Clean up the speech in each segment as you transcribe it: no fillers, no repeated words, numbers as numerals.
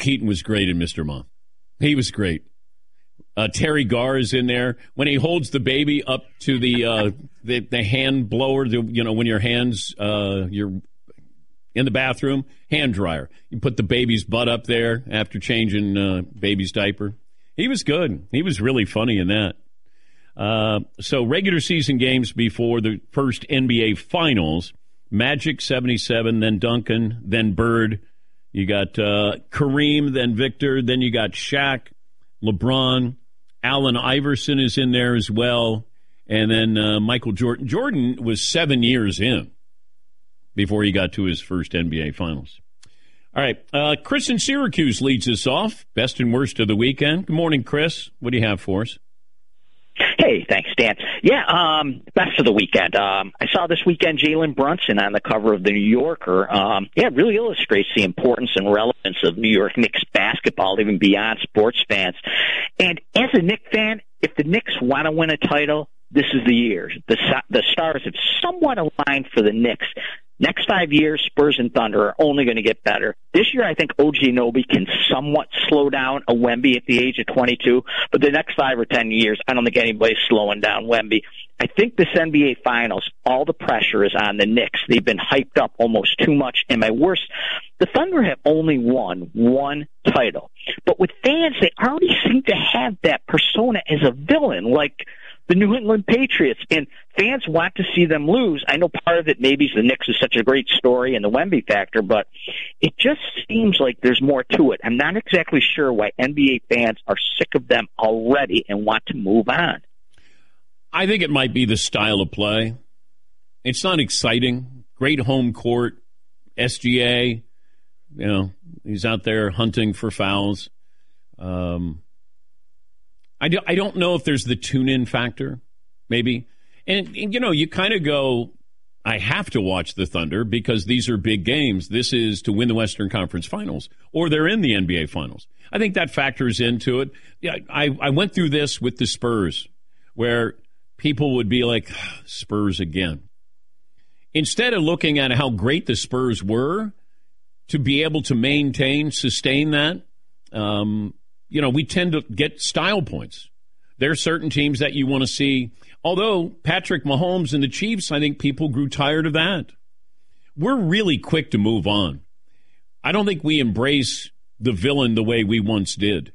Keaton was great in Mr. Mom. He was great. Terry Garr is in there when he holds the baby up to the hand blower. When your hands you're in the bathroom, hand dryer. You put the baby's butt up there after changing baby's diaper. He was good. He was really funny in that. So regular season games before the first NBA Finals. Magic 77, then Duncan, then Bird. You got Kareem, then Victor, then you got Shaq, LeBron, Allen Iverson is in there as well, and then Michael Jordan. Jordan was 7 years in before he got to his first NBA Finals. All right, Chris in Syracuse leads us off. Best and worst of the weekend. Good morning, Chris. What do you have for us? Hey, thanks, Dan. Yeah, best of the weekend. I saw this weekend Jalen Brunson on the cover of the New Yorker. It really illustrates the importance and relevance of New York Knicks basketball, even beyond sports fans. And as a Knicks fan, if the Knicks want to win a title, this is the year. The stars have somewhat aligned for the Knicks. Next 5 years, Spurs and Thunder are only going to get better. This year, I think OG Anunoby can somewhat slow down a Wemby at the age of 22, but the next 5 or 10 years, I don't think anybody's slowing down Wemby. I think this NBA Finals, all the pressure is on the Knicks. They've been hyped up almost too much. And my worst, the Thunder have only won one title. But with fans, they already seem to have that persona as a villain, like the New England Patriots, and fans want to see them lose. I know part of it maybe is the Knicks is such a great story and the Wemby factor, but it just seems like there's more to it. I'm not exactly sure why NBA fans are sick of them already and want to move on. I think it might be the style of play. It's not exciting. Great home court, SGA, he's out there hunting for fouls. I don't know if there's the tune-in factor, maybe. And you kind of go, I have to watch the Thunder because these are big games. This is to win the Western Conference Finals, or they're in the NBA Finals. I think that factors into it. Yeah, I went through this with the Spurs, where people would be like, Spurs again. Instead of looking at how great the Spurs were, to be able to sustain that, we tend to get style points. There are certain teams that you want to see. Although Patrick Mahomes and the Chiefs, I think people grew tired of that. We're really quick to move on. I don't think we embrace the villain the way we once did.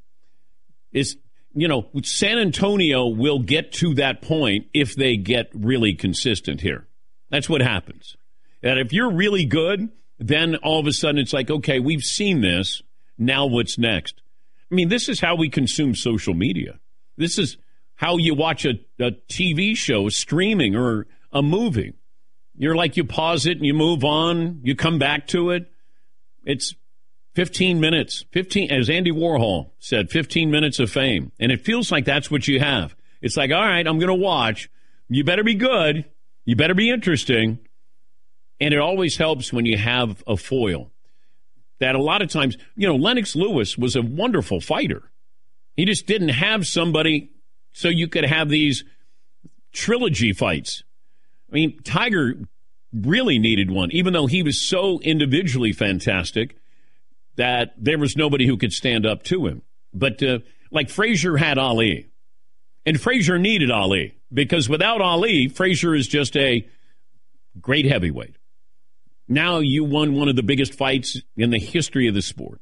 San Antonio will get to that point if they get really consistent here. That's what happens. And if you're really good, then all of a sudden it's like, okay, we've seen this. Now what's next? I mean, this is how we consume social media. This is how you watch a TV show, streaming, or a movie. You're like, you pause it and you move on. You come back to it. It's 15 minutes. 15, as Andy Warhol said, 15 minutes of fame. And it feels like that's what you have. It's like, all right, I'm going to watch. You better be good. You better be interesting. And it always helps when you have a foil. That a lot of times, Lennox Lewis was a wonderful fighter. He just didn't have somebody so you could have these trilogy fights. I mean, Tiger really needed one, even though he was so individually fantastic that there was nobody who could stand up to him. But like Frazier had Ali, and Frazier needed Ali, because without Ali, Frazier is just a great heavyweight. Now you won one of the biggest fights in the history of the sport.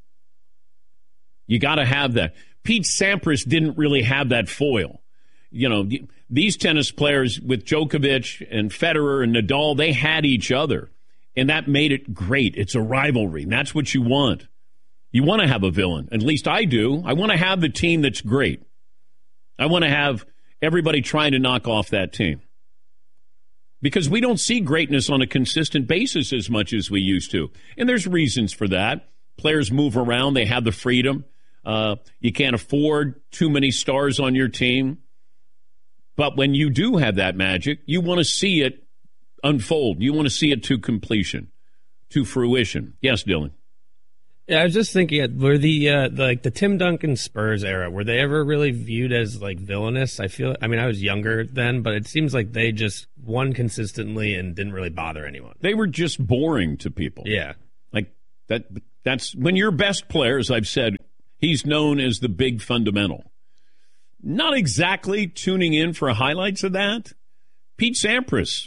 You got to have that. Pete Sampras didn't really have that foil. These tennis players with Djokovic and Federer and Nadal, they had each other. And that made it great. It's a rivalry. And that's what you want. You want to have a villain. At least I do. I want to have the team that's great. I want to have everybody trying to knock off that team. Because we don't see greatness on a consistent basis as much as we used to. And there's reasons for that. Players move around. They have the freedom. You can't afford too many stars on your team. But when you do have that magic, you want to see it unfold. You want to see it to completion, to fruition. Yes, Dylan. Yeah, I was just thinking, were the Tim Duncan Spurs era, were they ever really viewed as like villainous? I was younger then, but it seems like they just won consistently and didn't really bother anyone. They were just boring to people. Yeah. Like That's when your best player, as I've said, he's known as the big fundamental. Not exactly tuning in for highlights of that. Pete Sampras,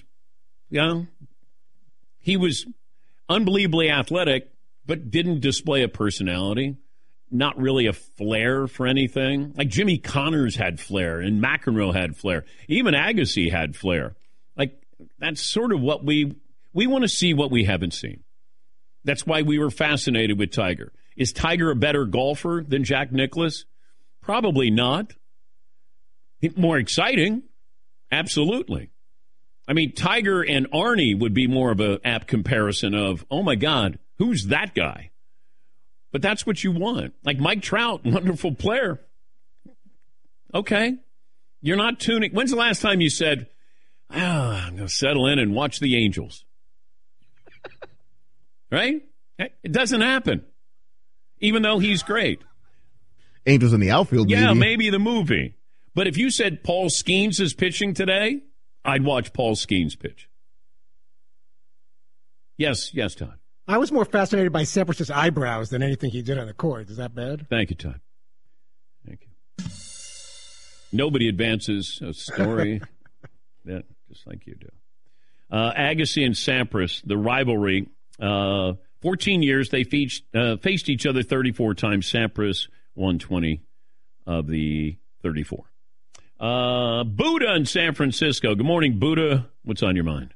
he was unbelievably athletic, but didn't display a personality. Not really a flair for anything. Like Jimmy Connors had flair, and McEnroe had flair. Even Agassi had flair. Like, that's sort of what we want to see what we haven't seen. That's why we were fascinated with Tiger. Is Tiger a better golfer than Jack Nicklaus? Probably not. More exciting? Absolutely. I mean, Tiger and Arnie would be more of an apt comparison of, oh, my God, who's that guy? But that's what you want. Like Mike Trout, wonderful player. Okay. You're not tuning. When's the last time you said, I'm going to settle in and watch the Angels? Right? It doesn't happen. Even though he's great. Angels in the outfield, yeah, maybe the movie. But if you said Paul Skeens is pitching today, I'd watch Paul Skeens pitch. Yes, Todd. I was more fascinated by Sampras' eyebrows than anything he did on the court. Is that bad? Thank you, Todd. Thank you. Nobody advances a story just like you do. Agassi and Sampras, the rivalry, 14 years, they faced each other 34 times. Sampras won 20 of the 34. Buddha in San Francisco. Good morning, Buddha. What's on your mind?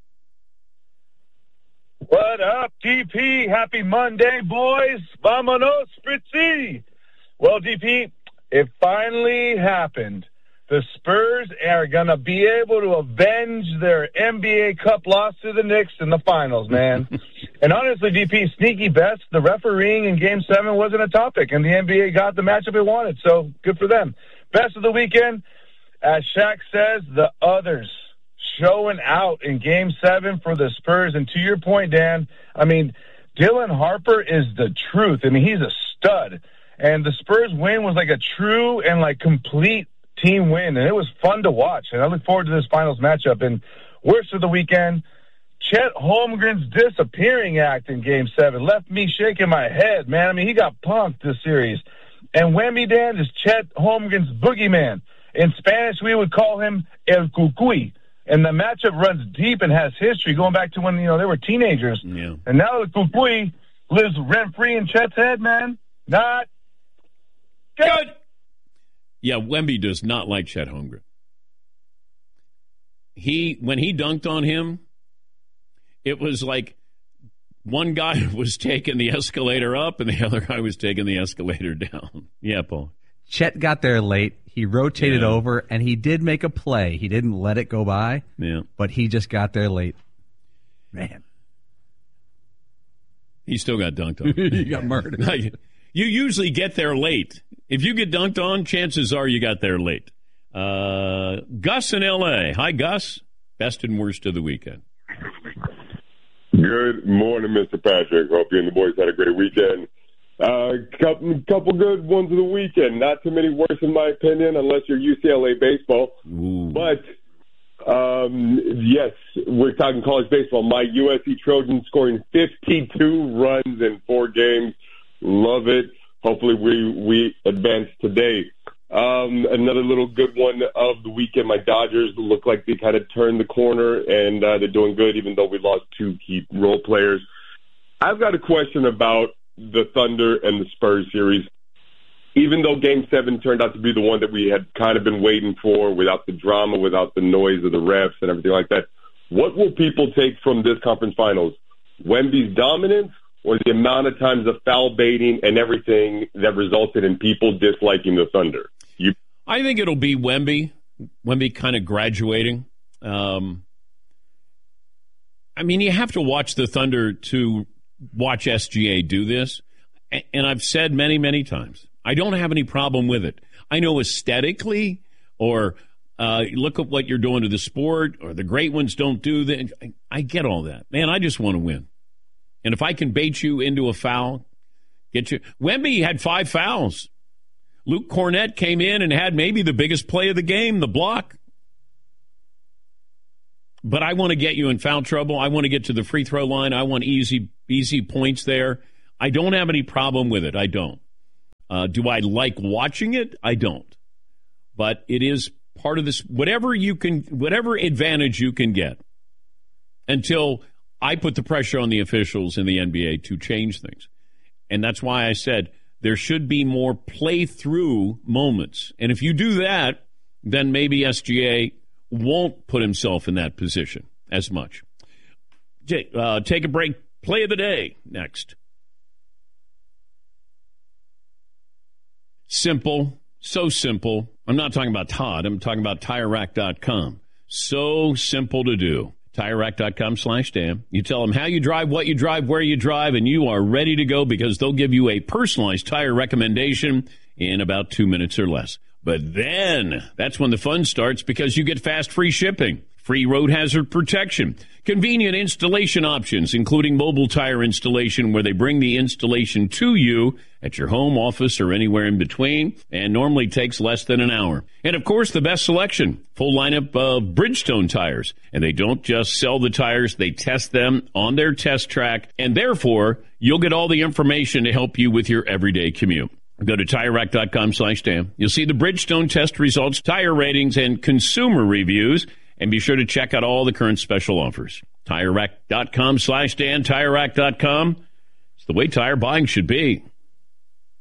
What up, DP? Happy Monday, boys. Vamonos, Fritzy. Well, DP, it finally happened. The Spurs are going to be able to avenge their NBA Cup loss to the Knicks in the finals, man. And honestly, DP, sneaky bets, the refereeing in Game 7 wasn't a topic, and the NBA got the matchup it wanted, so good for them. Best of the weekend, as Shaq says, the others showing out in Game 7 for the Spurs. And to your point, Dan, I mean, Dylan Harper is the truth. I mean, he's a stud. And the Spurs win was like a true and like complete team win. And it was fun to watch. And I look forward to this finals matchup. And worst of the weekend, Chet Holmgren's disappearing act in Game 7 left me shaking my head, man. I mean, he got punked this series. And Wemby, Dan, is Chet Holmgren's boogeyman. In Spanish, we would call him El Cucuy. And the matchup runs deep and has history going back to when, they were teenagers. Yeah. And now the Cucuy lives rent-free in Chet's head, man. Not good. Yeah, Wemby does not like Chet Holmgren. When he dunked on him, it was like one guy was taking the escalator up and the other guy was taking the escalator down. Yeah, Paul. Chet got there late. He rotated over, and he did make a play. He didn't let it go by, but he just got there late. Man. He still got dunked on. He got murdered. You usually get there late. If you get dunked on, chances are you got there late. Gus in L.A. Hi, Gus. Best and worst of the weekend. Good morning, Mr. Patrick. Hope you and the boys had a great weekend. Couple good ones of the weekend. Not too many worse, in my opinion, unless you're UCLA baseball. Ooh. But, yes, we're talking college baseball. My USC Trojans scoring 52 runs in 4 games. Love it. Hopefully we advance today. Another little good one of the weekend, my Dodgers look like they kind of turned the corner, and they're doing good, even though we lost 2 key role players. I've got a question about the Thunder and the Spurs series. Even though Game 7 turned out to be the one that we had kind of been waiting for, without the drama, without the noise of the refs and everything like that, what will people take from this conference finals? Wemby's dominance, or the amount of times of foul baiting and everything that resulted in people disliking the Thunder? I think it'll be Wemby kind of graduating. I mean, you have to watch the Thunder to watch SGA do this. And I've said many, many times, I don't have any problem with it. I know aesthetically, or look at what you're doing to the sport, or the great ones don't do that. I get all that. Man, I just want to win. And if I can bait you into a foul, get you. Wemby had 5 fouls. Luke Cornett came in and had maybe the biggest play of the game, the block. But I want to get you in foul trouble. I want to get to the free throw line. I want easy points there. I don't have any problem with it. I don't. Do I like watching it? I don't. But it is part of this, whatever advantage you can get until I put the pressure on the officials in the NBA to change things. And that's why I said there should be more play-through moments. And if you do that, then maybe SGA won't put himself in that position as much. Take a break. Play of the day next. Simple. So simple. I'm not talking about Todd. I'm talking about TireRack.com. So simple to do. TireRack.com/Dan. You tell them how you drive, what you drive, where you drive, and you are ready to go because they'll give you a personalized tire recommendation in about 2 minutes or less. But then, that's when the fun starts because you get fast free shipping, free road hazard protection, convenient installation options, including mobile tire installation where they bring the installation to you at your home, office, or anywhere in between, and normally takes less than an hour. And, of course, the best selection, full lineup of Bridgestone tires. And they don't just sell the tires, they test them on their test track, and therefore, you'll get all the information to help you with your everyday commute. Go to TireRack.com/Dan. You'll see the Bridgestone test results, tire ratings, and consumer reviews, and be sure to check out all the current special offers. TireRack.com/Dan, TireRack.com. It's the way tire buying should be.